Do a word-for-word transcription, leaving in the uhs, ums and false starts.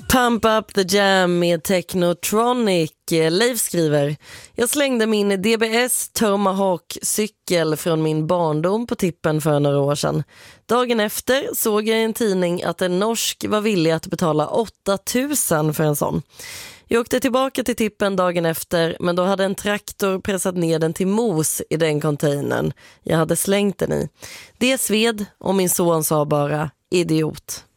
Pump up the jam med Technotronic. Leif skriver: jag slängde min D B S Tomahawk-cykel från min barndom på tippen för några år sedan. Dagen efter såg jag i en tidning att en norsk var villig att betala åtta tusen för en sån. Jag åkte tillbaka till tippen dagen efter, men då hade en traktor pressat ner den till mos i den containern jag hade slängt den i. Det sved och min son sa bara idiot.